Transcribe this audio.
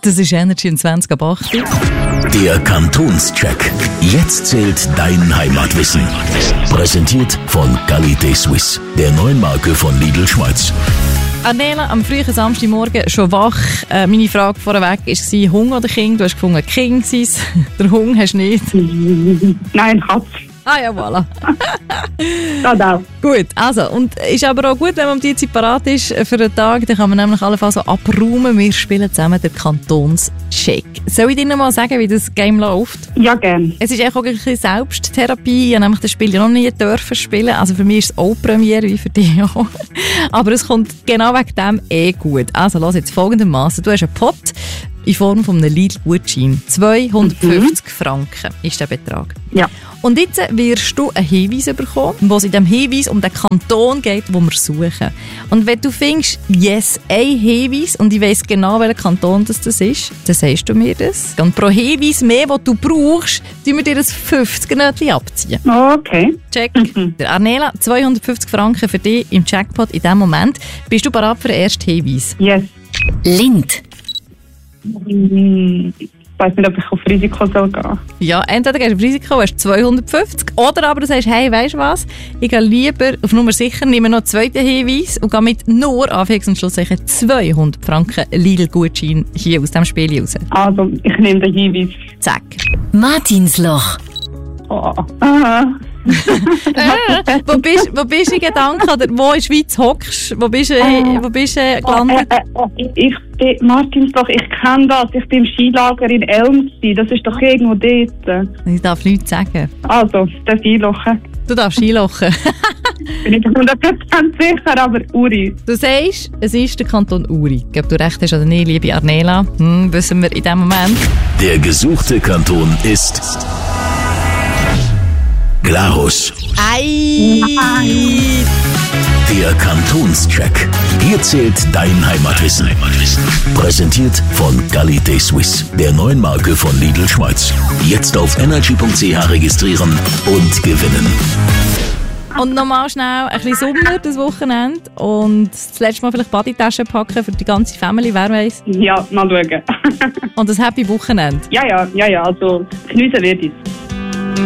Das ist Energy in 20 ab 8. Der Kantonscheck. Jetzt zählt dein Heimatwissen. Präsentiert von Qualité Suisse, der neuen Marke von Lidl Schweiz. Arnela, am frühen Samstagmorgen schon wach. Meine Frage vorweg war, Hunger oder Kind? Du hast gefunden, Kind sei es. Der Hunger hast du nicht. Nein, Katz. Ah ja, voilà. Das auch. Gut, also, und ist aber auch gut, wenn man um die Zeit parat ist für einen Tag, dann kann man nämlich allenfalls so abräumen. Wir spielen zusammen den Kantonscheck. Soll ich dir noch mal sagen, wie das Game läuft? Ja, gerne. Es ist eigentlich auch ein bisschen Selbsttherapie. Ich habe nämlich das Spiel ja noch nie dürfen spielen. Also für mich ist es auch Premiere, wie für dich auch. Aber es kommt genau wegen dem gut. Also los jetzt folgendermaßen. Du hast einen Pot in Form von einem Lidl-Gutschein. 250 Franken ist der Betrag. Ja. Und jetzt wirst du einen Hinweis bekommen, wo es in diesem Hinweis um den Kanton geht, den wir suchen. Und wenn du findest, yes, ein Hinweis, und ich weiss genau, welcher Kanton das ist, dann sagst du mir das. Und pro Hinweis mehr, den du brauchst, tun wir dir ein 50er-Nötchen abziehen. Okay. Check. Der Arnela, 250 Franken für dich im Jackpot in diesem Moment. Bist du bereit für den ersten Hinweis? Yes. Lind. Ich weiss nicht, ob ich auf Risiko soll gehen. Ja, entweder gehst du auf Risiko, hast 250, oder aber du sagst, hey, weisst du was, ich gehe lieber auf Nummer sicher, nehme noch einen zweiten Hinweis und gehe mit nur, Anführungs- und Schlusszeichen, 200 Franken Lidl-Gutschein hier aus diesem Spiel raus. Also, ich nehme den Hinweis. Zack. Martinsloch. Oh. Aha. Wo bist du in Gedanken? Oder wo in der Schweiz hockst? Wo bist du gelandet? Ich bin Martinsloch, ich kenne das. Ich bin im Skilager in Elm. Das ist doch irgendwo dort. Ich darf nichts sagen. Also, das Skilochen. Du darfst Skilochen. Bin ich 100% sicher, aber Uri. Du sagst, es ist der Kanton Uri. Ob du recht hast oder nicht, liebe Arnela, wissen wir in diesem Moment. Der gesuchte Kanton ist Glarus. Ei! Der Kantonscheck. Hier zählt dein Heimatwissen. Präsentiert von Qualité Suisse, der neuen Marke von Lidl Schweiz. Jetzt auf energy.ch registrieren und gewinnen. Und nochmal schnell ein bisschen Sommer das Wochenende und das letzte Mal vielleicht Bodytaschen packen für die ganze Family, wer weiß. Ja, mal schauen. Und ein happy Wochenende. Ja, also geniessen wird es.